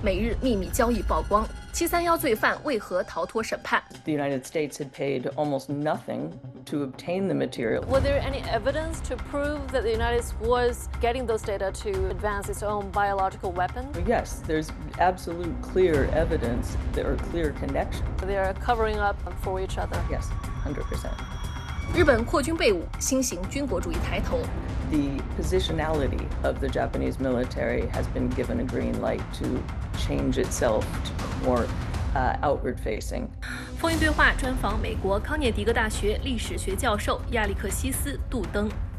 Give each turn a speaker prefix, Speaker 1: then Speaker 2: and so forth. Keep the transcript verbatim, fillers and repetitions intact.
Speaker 1: 美日秘密交易曝光，七三一罪犯为何逃脱审判
Speaker 2: The United States had paid almost nothing to obtain the material.
Speaker 3: Was there any evidence to prove that the United States was getting those data to advance its own biological weapon?
Speaker 2: Yes, there's absolute clear evidence or clear connection.
Speaker 3: They are covering up for each other.
Speaker 2: Yes, one hundred percent.
Speaker 1: 日本扩军备武，新型军国主义抬头。
Speaker 2: The positionality of the Japanese military has been given a green light to change itself to more uh, outward-facing.
Speaker 1: 风云对话专访美国康涅狄格大学历史学教授亚历克西斯·杜登。